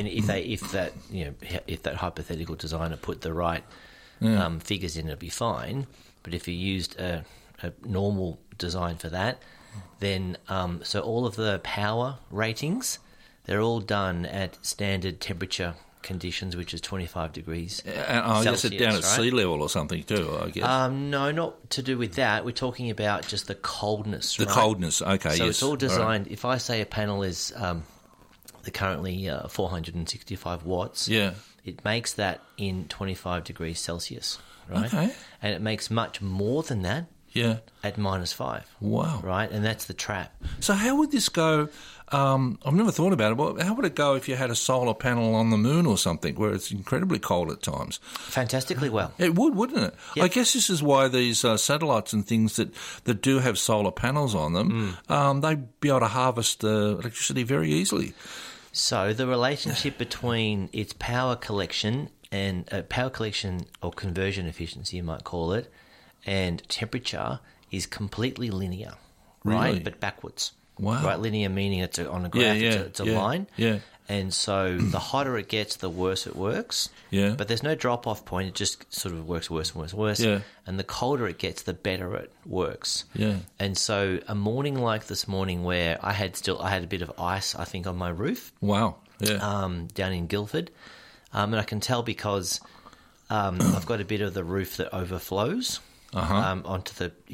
And if that hypothetical designer put the right figures in, it'd be fine. But if you used a normal design for that, then so all of the power ratings, they're all done at standard temperature conditions, which is 25 degrees Celsius, guess down at sea level or something too, I guess. No, not to do with that. We're talking about just the coldness, The coldness, okay, so yes. it's all designed... Right. If I say a panel is currently 465 watts, it makes that in 25 degrees Celsius, right? Okay. And it makes much more than that at -5. Wow. Right? And that's the trap. So how would this go? I've never thought about it, but how would it go if you had a solar panel on the moon or something where it's incredibly cold at times? Fantastically well. It would, wouldn't it? Yep. I guess this is why these satellites and things that do have solar panels on them, they'd be able to harvest electricity very easily. So the relationship between its power collection and power collection or conversion efficiency, you might call it, and temperature is completely linear, right? Really? But backwards. Wow. Right, linear meaning it's on a graph, it's a line. Yeah. And so the hotter it gets, the worse it works. Yeah. But there's no drop-off point. It just sort of works worse and worse and worse. Yeah. And the colder it gets, the better it works. Yeah. And so a morning like this morning where I had a bit of ice, I think, on my roof. Wow. Yeah. Down in Guildford. And I can tell because I've got a bit of the roof that overflows onto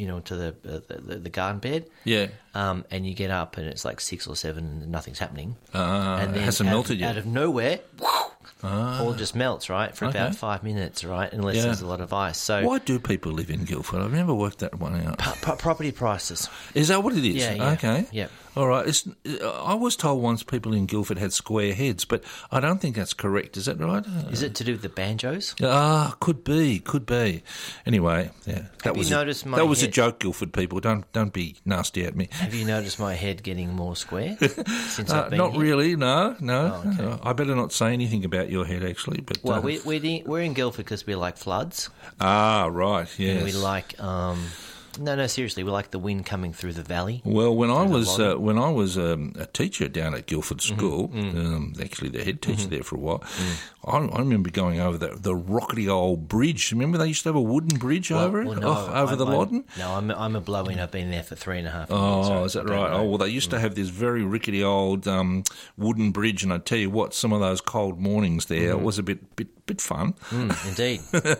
the garden bed. Yeah. And you get up and it's like 6 or 7 and nothing's happening. And then it hasn't melted yet. Out of nowhere, all just melts, right, for about 5 minutes, right, unless there's a lot of ice. So why do people live in Guildford? I've never worked that one out. Property prices. Is that what it is? Yeah. Okay. Yeah. All right. I was told once people in Guildford had square heads, but I don't think that's correct. Is that right? Is it to do with the banjos? Could be. Anyway, yeah. Have you noticed my That was a head? joke, Guildford people. Don't be nasty at me. Have you noticed my head getting more square since I've been Not here? really. No. Oh, okay. I better not say anything about your head, actually. But Well, we're in Guildford because we like floods. Right. Yes. And we like no, seriously, we like the wind coming through the valley. Well, when I was a teacher down at Guildford School, actually the head teacher there for a while, I remember going over the rockety old bridge. Remember they used to have a wooden bridge over it, over the Loddon? No, I'm a blow-in. I've been there for 3.5 years. Oh, is that right? Oh, well, they used to have this very rickety old wooden bridge, and I tell you what, some of those cold mornings there, it was a bit fun. Indeed.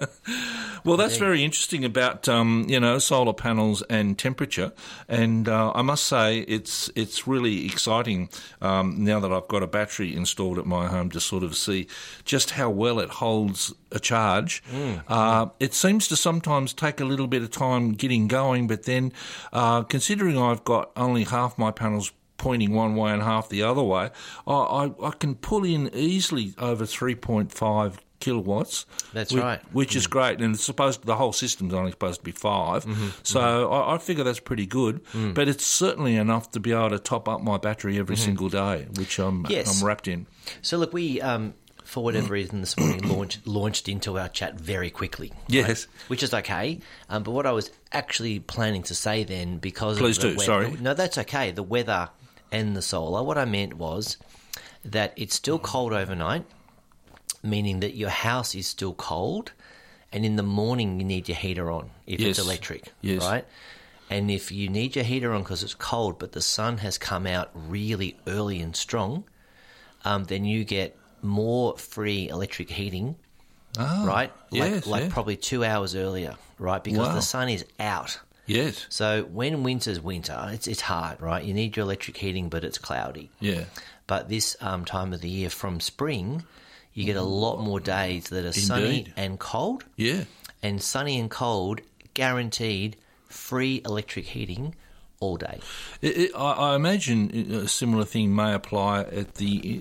Well, that's very interesting about solar panels and temperature, and I must say it's really exciting now that I've got a battery installed at my home to sort of see just how well it holds a charge. It seems to sometimes take a little bit of time getting going, but then considering I've got only half my panels pointing one way and half the other way, I can pull in easily over 3.5 kilowatts. That's right. Which is great, and the whole system's only supposed to be 5. So I figure that's pretty good, but it's certainly enough to be able to top up my battery every single day, which I'm wrapped in. So look, we for whatever reason this morning launched into our chat very quickly. Yes. Right? Which is okay. But what I was actually planning to say then, because Please of the do, weather, sorry. No, that's okay. The weather and the solar. What I meant was that it's still cold overnight, meaning that your house is still cold, and in the morning you need your heater on if it's electric, right? And if you need your heater on because it's cold, but the sun has come out really early and strong, then you get more free electric heating, right? Like probably 2 hours earlier, right? Because the sun is out. Yes. So when winter's winter, it's hard, right? You need your electric heating, but it's cloudy. Yeah. But this time of the year from spring, you get a lot more days that are sunny and cold. Yeah. And sunny and cold, guaranteed free electric heating all day. I imagine a similar thing may apply at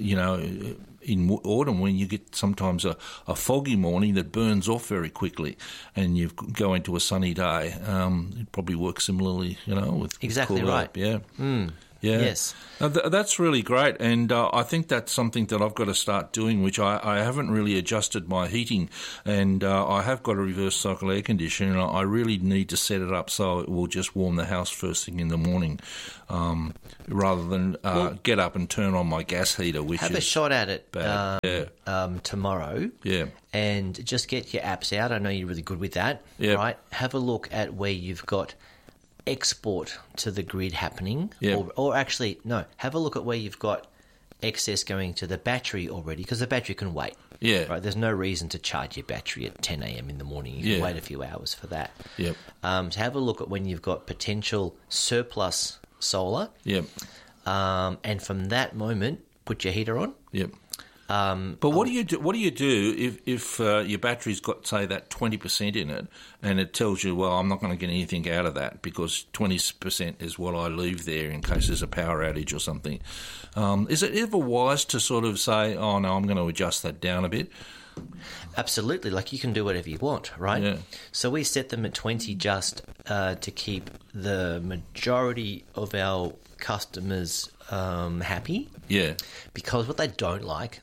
in autumn when you get sometimes a foggy morning that burns off very quickly and you go into a sunny day. It probably works similarly, with exactly cool right. Up. Yeah. Yeah. Yes. That's really great, and I think that's something that I've got to start doing, which I haven't really adjusted my heating, and I have got a reverse cycle air conditioner, and I really need to set it up so it will just warm the house first thing in the morning, rather than get up and turn on my gas heater, which Have is a shot at it tomorrow. Yeah. And just get your apps out. I know you're really good with that. Yep. Right? Have a look at where you've got export to the grid happening. Yep. Or actually, no, have a look at where you've got excess going to the battery already, because the battery can wait. Yeah. Right? There's no reason to charge your battery at 10 a.m. in the morning. You can wait a few hours for that. Yep. So have a look at when you've got potential surplus solar. Yep. And from that moment, put your heater on. Yep. But what do you do? What do you do if your battery's got, say, that 20% in it, and it tells you, well, I'm not going to get anything out of that because 20% is what I leave there in case there's a power outage or something? Is it ever wise to sort of say, oh no, I'm going to adjust that down a bit? Absolutely. Like, you can do whatever you want, right? Yeah. So we set them at 20 just to keep the majority of our customers happy. Yeah. Because what they don't like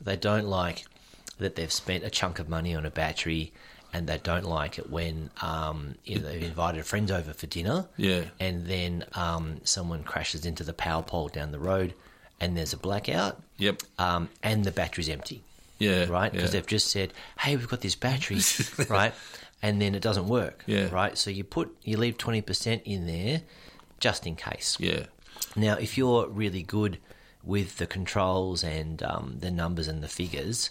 that they've spent a chunk of money on a battery, and they don't like it when they've invited friends over for dinner. Yeah. And then someone crashes into the power pole down the road, and there's a blackout. Yep. And the battery's empty. Yeah. Right? Because they've just said, hey, we've got this battery, right? And then it doesn't work. Yeah. Right? So you leave 20% in there just in case. Yeah. Now, if you're really good with the controls and the numbers and the figures,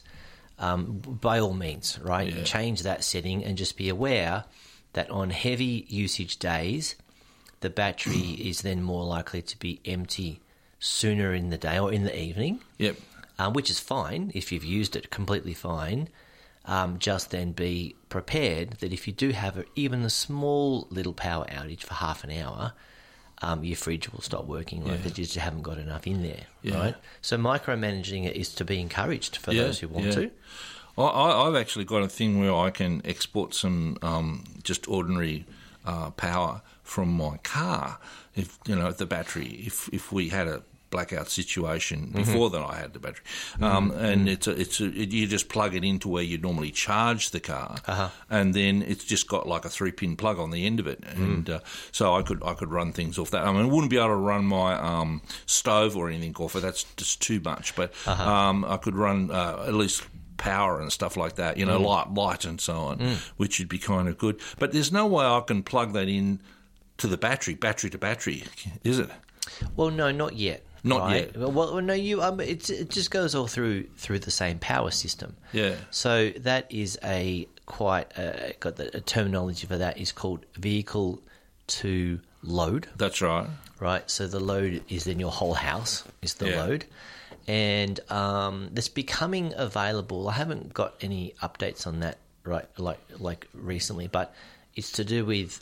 by all means, right? Yeah. Change that setting and just be aware that on heavy usage days, the battery is then more likely to be empty sooner in the day or in the evening. Yep. Which is fine if you've used it, completely fine. Just then be prepared that if you do have even a small little power outage for half an hour, your fridge will stop working, like that you just haven't got enough in there, right? So micromanaging it is to be encouraged for those who want to. I've actually got a thing where I can export some just ordinary power from my car. If the battery, if we had a blackout situation before that I had the battery, and you just plug it into where you normally charge the car, and then it's just got like a 3-pin plug on the end of it, and so I could run things off that. I mean, I wouldn't be able to run my stove or anything off it. That's just too much. But I could run at least power and stuff like that, light and so on, which would be kind of good. But there's no way I can plug that in to the battery to battery, is it? Well, no, not yet. Not yet. Well, no, it just goes all through the same power system. Yeah. So that is got a terminology for that is called vehicle to load. That's right. Right. So the load is then your whole house is the load, and that's becoming available. I haven't got any updates on that like recently, but it's to do with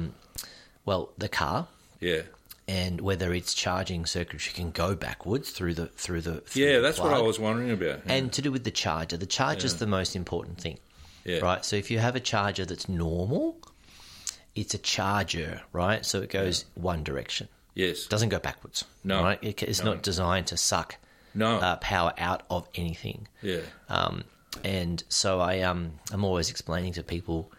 the car. Yeah. And whether its charging circuitry can go backwards through the that's plug. what I was wondering about. Yeah. And to do with the charger. The charger's the most important thing. Yeah. Right? So if you have a charger that's normal, it's a charger, right? So it goes one direction. Yes. It doesn't go backwards. No. Right? It's not designed to suck power out of anything. Yeah. And so I'm always explaining to people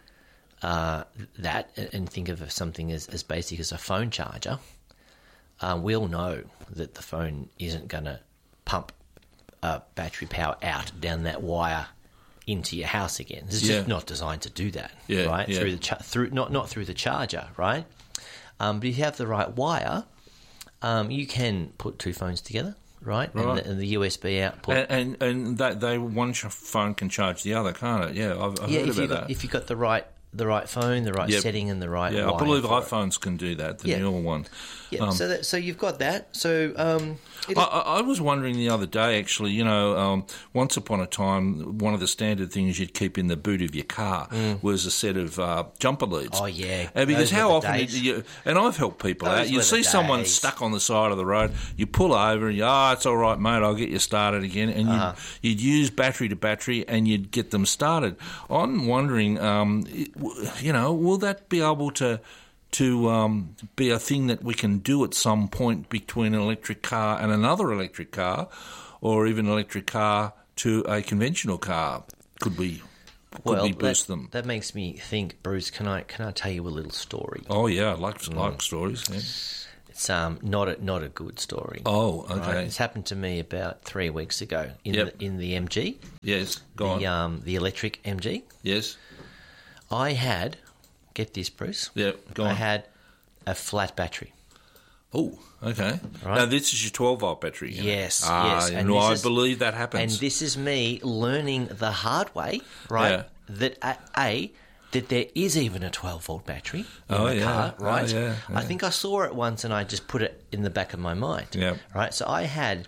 that, and think of something as basic as a phone charger. We all know that the phone isn't going to pump battery power out down that wire into your house again. It's just not designed to do that, right? Yeah. Through not through the charger, right? But if you have the right wire, you can put two phones together, right? And the USB output, and that one phone can charge the other, can't it? Yeah, I've heard about that. If you've got the right phone, the right setting, and the right wire. I believe iPhones can do that, the newer one. Yeah, so you've got that. So I was wondering the other day, actually, once upon a time, one of the standard things you'd keep in the boot of your car was a set of jumper leads. Oh, yeah. Because how often and I've helped people out. You see someone stuck on the side of the road, you pull over and it's all right, mate, I'll get you started again. And you'd use battery to battery and you'd get them started. I'm wondering, will that be able to to be a thing that we can do at some point between an electric car and another electric car, or even an electric car to a conventional car? Could we boost them? That makes me think, Bruce. Can I tell you a little story? Oh yeah, I like stories. Yeah. It's not a good story. Oh, okay. Right? It's happened to me about 3 weeks ago in the MG. Yes, go on. The electric MG. Yes. I had, get this, Bruce. Yeah, go on. I had a flat battery. Oh, okay. Right. Now, this is your 12-volt battery. Yes, yes. And I believe that happens. And this is me learning the hard way, right, that there is even a 12-volt battery in the car, right? Oh, yeah. I think I saw it once and I just put it in the back of my mind, right? So I had,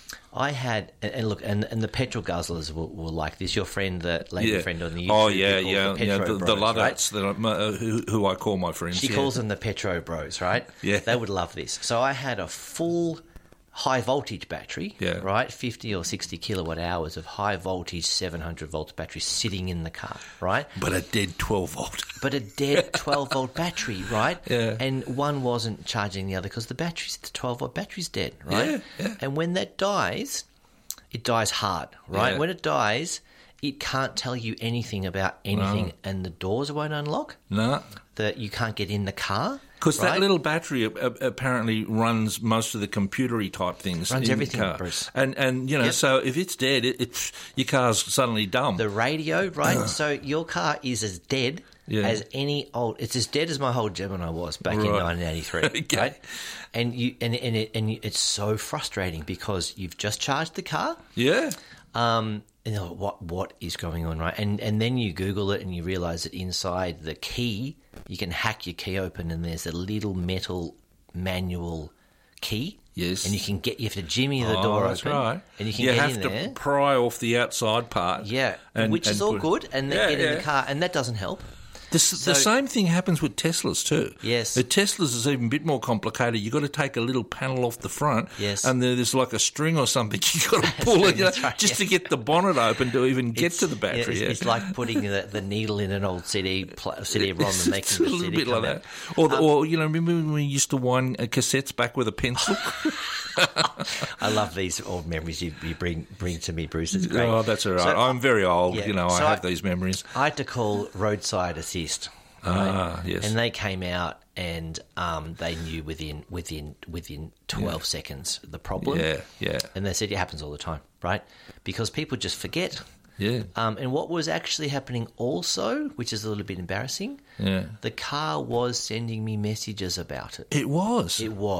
and look, and the petrol guzzlers will like this. Your friend, the lady friend on the YouTube. Oh, the Luddites, right? who I call my friends. She calls them the Petro Bros, right? Yeah. They would love this. So I had a full high voltage battery, right? 50 or 60 kilowatt hours of high voltage 700 volts battery sitting in the car, right? But a dead 12 volt. But a dead 12 volt battery, right? Yeah. And one wasn't charging the other because the 12 volt battery's dead, right? Yeah. And when that dies, it dies hard, right? Yeah. When it dies, it can't tell you anything about anything, and the doors won't unlock. No. That you can't get in the car. Because that little battery apparently runs most of the computery type things. Runs in everything, the car. Bruce. And so if it's dead, your car's suddenly dumb. The radio, right? So your car is as dead as any old. It's as dead as my whole Gemini was back in 1983, okay. right? And it's so frustrating because you've just charged the car. Yeah. You know, what is going on, right? And then you Google it and you realise that inside the key, you can hack your key open and there's a little metal manual key. Yes. And you have to jimmy the door that's open. Right. And you can get in there. You have to pry off the outside part. Yeah, which is all good. And then get in the car, and that doesn't help. The same thing happens with Teslas too. Yes. The Teslas is even a bit more complicated. You've got to take a little panel off the front, and there's like a string or something you've got to pull it just to get the bonnet open to even get to the battery. It's like putting the needle in an old CD-ROM and making the CD a little bit like out. that. Or remember when we used to wind cassettes back with a pencil? I love these old memories you bring to me, Bruce. It's great. Oh, that's all right. So, I'm very old. Yeah. I have these memories. I had to call Roadside Assist. Right? Yes. And they came out and they knew within 12 seconds the problem. Yeah. And they said it happens all the time, right? Because people just forget. Yeah. And what was actually happening also, which is a little bit embarrassing, the car was sending me messages about it. It was.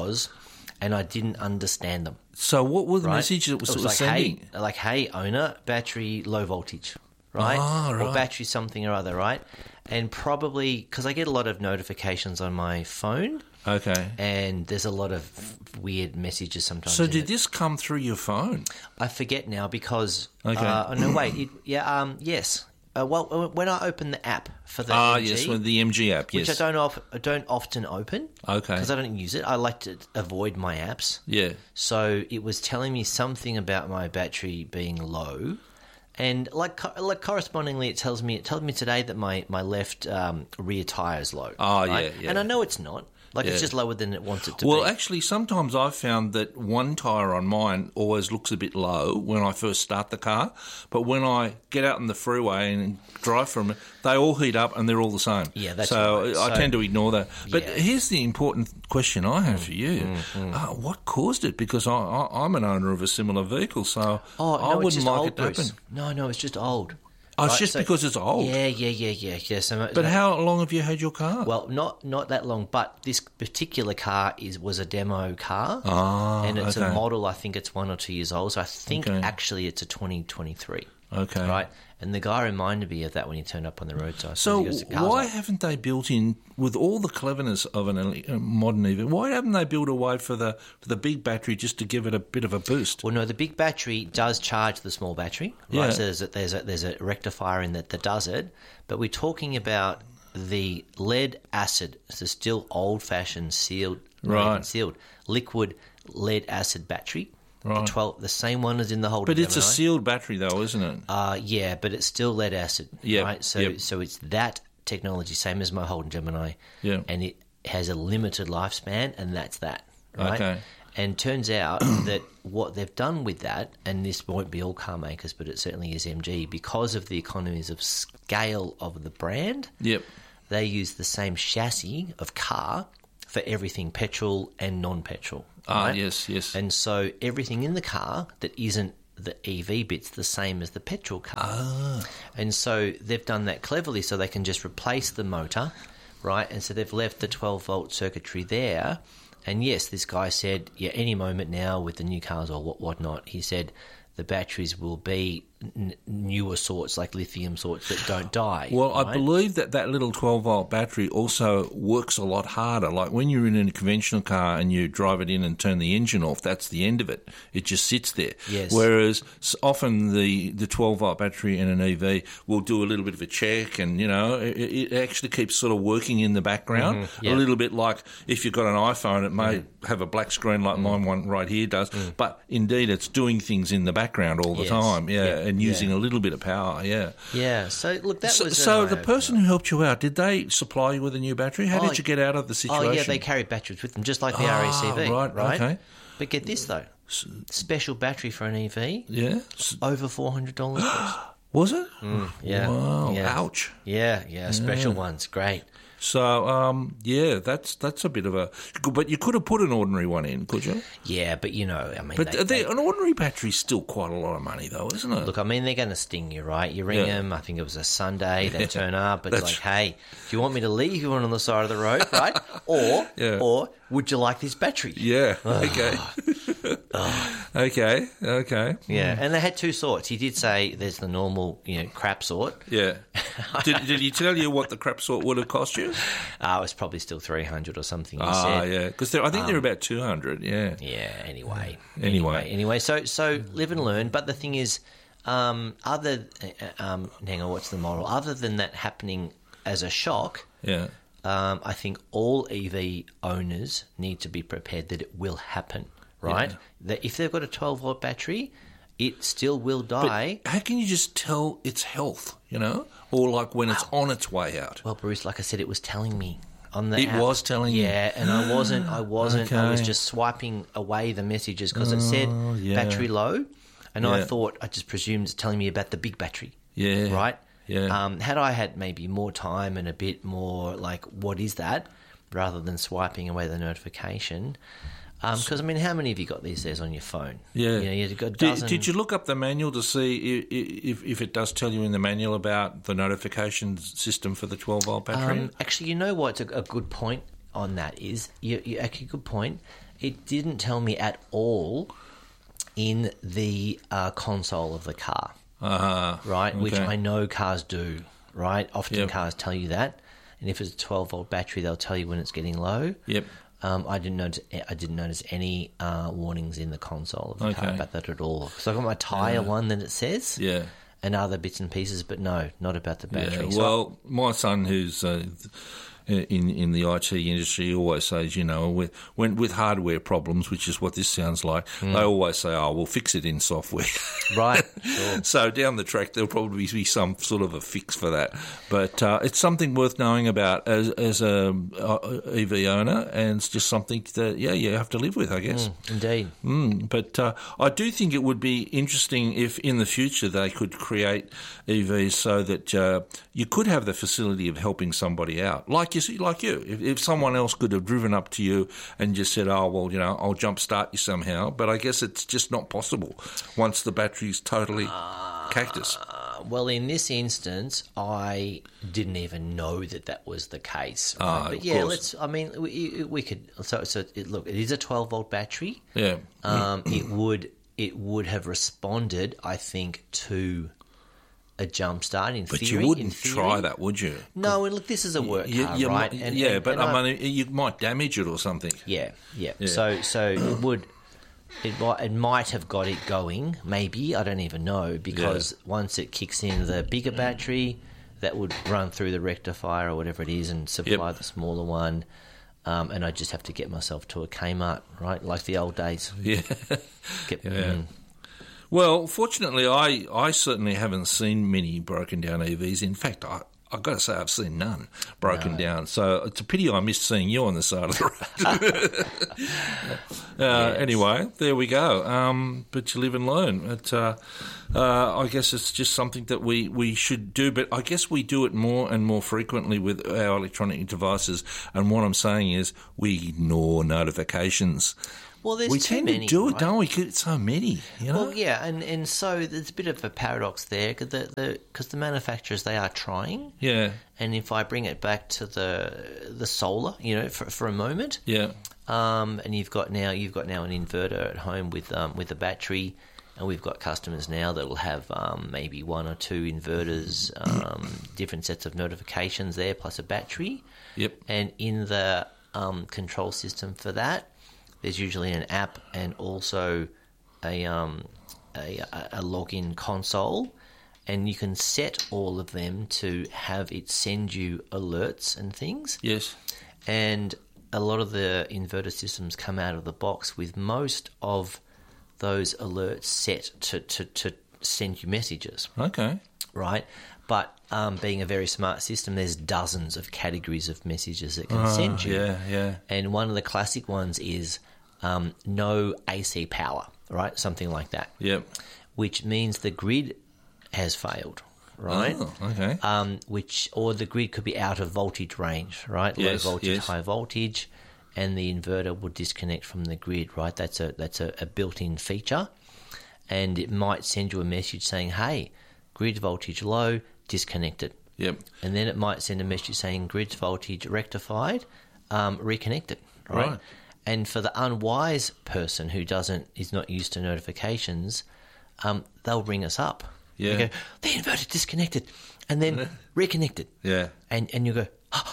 And I didn't understand them. So what were the messages it was sending? Hey, owner, battery low voltage, right? Oh, right. Or battery something or other, right? And probably, because I get a lot of notifications on my phone. Okay. And there's a lot of weird messages sometimes. So did this come through your phone? I forget now because... Okay. No, wait. Yes. Well, when I open the app for the MG... yes, with the MG app, yes. Which I don't often open. Okay. Because I don't use it. I like to avoid my apps. Yeah. So it was telling me something about my battery being low. And like correspondingly, it told me today that my left rear tyre is low. Oh, right? yeah. And I know it's not. It's just lower than it wants it to be. Well, actually, sometimes I've found that one tyre on mine always looks a bit low when I first start the car, but when I get out on the freeway and drive from it, they all heat up and they're all the same. Yeah, that's so right. I tend to ignore that. But here's the important question I have for you. What caused it? Because I'm an owner of a similar vehicle, so I wouldn't like it to happen. No, it's just old. Oh, it's just because it's old? Yeah. But how long have you had your car? Well, not that long, but this particular car was a demo car. And it's a model, I think it's 1 or 2 years old, so I think actually it's a 2023. Okay. Right? And the guy reminded me of that when he turned up on the roadside. So why haven't they built in, with all the cleverness of a modern EV, why haven't they built a way for the big battery just to give it a bit of a boost? Well, no, the big battery does charge the small battery. Right? Yeah. So there's a rectifier in that does it. But we're talking about the lead acid. It's a still old-fashioned sealed liquid lead acid battery. Right. The same one as in the Holden But it's Gemini. a sealed battery, though, isn't it? Yeah, but it's still lead acid. Yep. Right? So it's that technology, same as my Holden Gemini. Yeah. And has a limited lifespan, and that's that, right? Okay. And turns out that what they've done with that, and this won't be all car makers, but it certainly is MG, because of the economies of scale of the brand, Yep. they use the same chassis of car for everything petrol and non-petrol. Ah, right? yes. And so everything in the car that isn't the EV bit's the same as the petrol car. Ah. And so they've done that cleverly so they can just replace the motor, right? And so they've left the 12-volt circuitry there. And yes, this guy said, yeah, any moment now with the new cars or whatnot, he said the batteries will be newer sorts, like lithium sorts that don't die. Well, right? I believe that little 12-volt battery also works a lot harder. Like when you're in a conventional car and you drive it in and turn the engine off, that's the end of it. It just sits there. Yes. Whereas often the 12-volt battery in an EV will do a little bit of a check and, it actually keeps sort of working in the background. Mm-hmm. Yeah. A little bit like if you've got an iPhone, it may have a black screen like mine one right here does. But indeed, it's doing things in the background all the Yes. time. Yeah. And using a little bit of power, Yeah, so look, that was... So the person who helped you out, did they supply you with a new battery? How did you get out of the situation? Oh, yeah, they carry batteries with them, just like the RACV, right, okay. But get this, though. Special battery for an EV, Yeah. over $400. Was it? Yeah. Wow. Yeah. Ouch. Yeah, special ones, great. So, that's a bit of a... But you could have put an ordinary one in, could you? Yeah, but But an ordinary battery's still quite a lot of money, though, isn't it? look, they're going to sting you, right? You ring them, I think it was a Sunday, they turn up, it's like, hey, do you want me to leave you on the side of the road, right? Or would you like this battery? Yeah, okay. Okay. Yeah, and they had two sorts. He did say there's the normal, crap sort. Yeah. Did he tell you what the crap sort would have cost you? It was probably still 300 or something, he said. Yeah, because I think they're about 200, yeah. Yeah, anyway. So live and learn. But the thing is, hang on, what's the moral? Other than that happening as a shock, Yeah. I think all EV owners need to be prepared that it will happen, right? Yeah. That if they've got a 12-volt battery, it still will die. But how can you just tell its health, Or like when it's on its way out? Well, Bruce, like I said, it was telling me on the It app. was telling you? Yeah, and I wasn't. Okay. I was just swiping away the messages because it said yeah. battery low, and I Yeah. thought, I just presumed it's telling me about the big battery. Yeah. Right? Yeah. Had I had maybe more time and a bit more like, what is that, rather than swiping away the notification. Because, how many have you got these days on your phone? Yeah. You've got a dozen. Did you look up the manual to see if it does tell you in the manual about the notification system for the 12-volt battery? Actually, you know what's a good point on that is, actually, good point. It didn't tell me at all in the console of the car. Right, okay. which I know cars do, right? Often Yep. cars tell you that, and if it's a 12-volt battery, they'll tell you when it's getting low. Yep. I didn't notice any warnings in the console of the car Okay. about that at all. So I got my tyre one that it says, Yeah. and other bits and pieces, but no, not about the battery. Yeah. So Well, my son, who's in the IT industry, always says, with hardware problems, which is what this sounds like, they always say, "Oh, we'll fix it in software." right, sure. So down the track, there'll probably be some sort of a fix for that. But it's something worth knowing about as a EV owner, and it's just something that you have to live with, I guess. Indeed. But I do think it would be interesting if in the future they could create EVs so that you could have the facility of helping somebody out, like you. If someone else could have driven up to you and just said, "Oh, well, I'll jump start you somehow," but I guess it's just not possible once the battery's totally cactus. Well, in this instance, I didn't even know that was the case. Right? But of yeah, course. we could. So look, it is a 12-volt battery. Yeah. It would have responded, I think, to a jump start in But theory. you wouldn't in theory. try that, would you? No, and look, this is a work car, right? But you might damage it or something. Yeah. So it would. It might have got it going, maybe, I don't even know, because once it kicks in the bigger battery, that would run through the rectifier or whatever it is and supply the smaller one, and I just have to get myself to a Kmart, right, like the old days. Yeah. Well, fortunately, I certainly haven't seen many broken down EVs. In fact, I've got to say I've seen none broken down. So it's a pity I missed seeing you on the side of the road. Anyway, there we go. But you live and learn. I guess it's just something that we should do, but I guess we do it more and more frequently with our electronic devices. And what I'm saying is we ignore notifications. Well, there's we too tend many, to do it, right? don't we? 'Cause it's so many, you know? Well, yeah, and so there's a bit of a paradox there because the manufacturers, they are trying. Yeah, And if I bring it back to the solar, for a moment, yeah, and you've got now an inverter at home with a battery, and we've got customers now that will have maybe one or two inverters, different sets of notifications there, plus a battery. yep, And in the control system for that, there's usually an app and also a login console, and you can set all of them to have it send you alerts and things. yes, And a lot of the inverter systems come out of the box with most of those alerts set to send you messages, okay, right? But being a very smart system, there's dozens of categories of messages that can send you. yeah, And one of the classic ones is no AC power, right? Something like that, yep. which means the grid has failed, right? Oh, okay. Or the grid could be out of voltage range, right? Yes, Low voltage, yes. high voltage, and the inverter would disconnect from the grid, right? That's a built-in feature, and it might send you a message saying, "Hey, grid voltage low, disconnected." Yep. And then it might send a message saying grid voltage rectified, reconnected, right? Right. And for the unwise person who is not used to notifications, they'll ring us up. Yeah. They go, the inverter disconnected, and then reconnected. Yeah. And you go,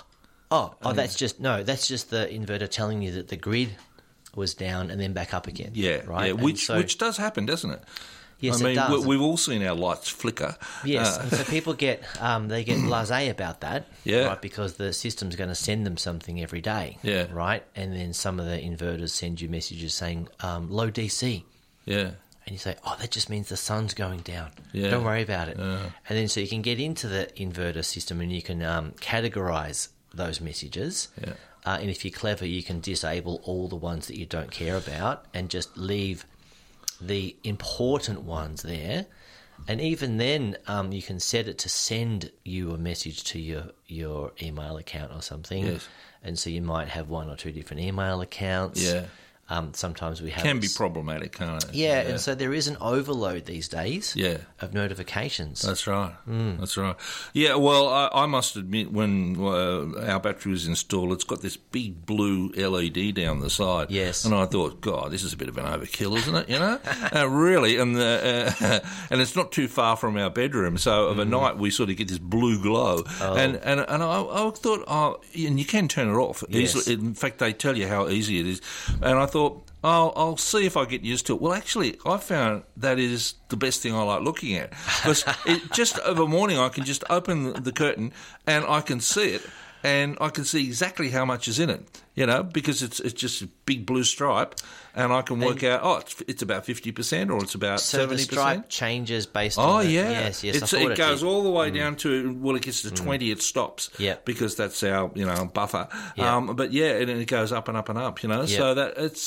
that's just the inverter telling you that the grid was down and then back up again. Yeah, right. yeah. And Which does happen, doesn't it? Yes, I mean, it does. we've all seen our lights flicker. Yes, and so people get blasé about that, Yeah. right? Because the system's going to send them something every day, Yeah. right? And then some of the inverters send you messages saying low DC, Yeah, and you say, "Oh, that just means the sun's going down. Yeah. Don't worry about it." And then so you can get into the inverter system and you can categorize those messages. Yeah. And if you're clever, you can disable all the ones that you don't care about and just leave the important ones there. And even then, you can set it to send you a message to your email account or something. Yes. And so you might have one or two different email accounts. Yeah. Sometimes we have... can be problematic, can't it? Yeah, and so there is an overload these days Yeah. of notifications. That's right. That's right. Yeah, well, I must admit, when our battery was installed, it's got this big blue LED down the side. Yes. And I thought, God, this is a bit of an overkill, isn't it? You know, really. And and it's not too far from our bedroom, so of a night we sort of get this blue glow. Oh. And I thought, and you can turn it off Yes. easily. In fact, they tell you how easy it is. And I thought, I'll see if I get used to it. Well, actually, I found that is the best thing I like looking at. Because just of a morning, I can just open the curtain and I can see it, and I can see exactly how much is in it, you know, because it's just a big blue stripe, and I can work out, it's about 50% or it's about 70%. So the stripe changes based Oh, on... yeah. Yes, I thought It goes did. all the way down to, well, it gets to 20, it stops. Yeah. Because that's our, buffer. Yeah. But yeah, and it goes up and up and up, So that it's,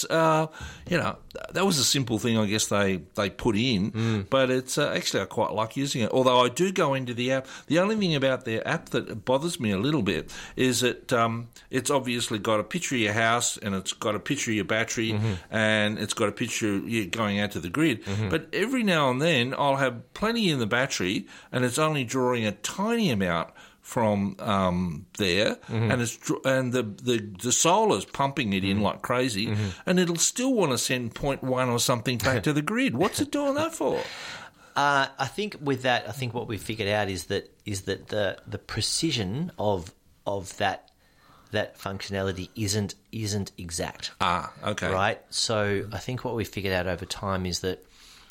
that was a simple thing I guess they put in, but it's actually I quite like using it. Although I do go into the app. The only thing about their app that bothers me a little bit is that it's obviously got a picture of your house and it's got a picture of your battery and it's got a picture of you going out to the grid. But every now and then I'll have plenty in the battery and it's only drawing a tiny amount from there, and the solar's pumping it in like crazy, and it'll still want to send 0.1 or something back to the grid. What's it doing that for? I think with that, what we figured out is that the precision of that functionality isn't exact. Ah, okay. Right. So I think what we figured out over time is that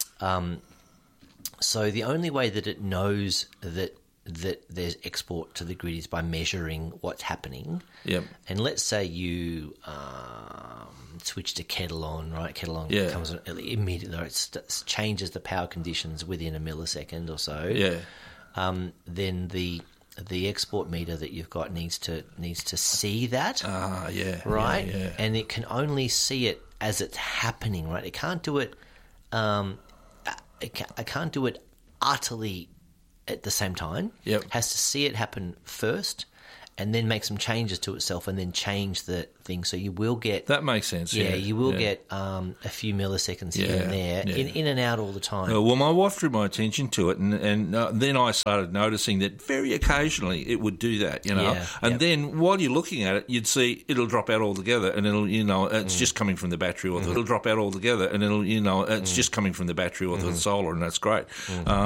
so the only way that it knows that there's export to the grid is by measuring what's happening. Yep. And let's say you switch to kettle on, right? Kettle on comes on immediately. It changes the power conditions within a millisecond or so. Yeah. Then the the export meter that you've got needs to see that. Yeah. Right? Yeah. And it can only see it as it's happening, right? It can't do it. I can't do it utterly at the same time. Yep. It has to see it happen first, and then make some changes to itself, and then change the thing. So you will get That makes sense. Yeah, Yeah, you will get a few milliseconds here and there, in and out all the time. Well, my wife drew my attention to it, and then I started noticing that very occasionally it would do that, Yeah, And then while you're looking at it, you'd see it'll drop out altogether, and it'll, it's just coming from the battery, or it'll drop out altogether, and it'll, it's just coming from the battery or the solar, and that's great.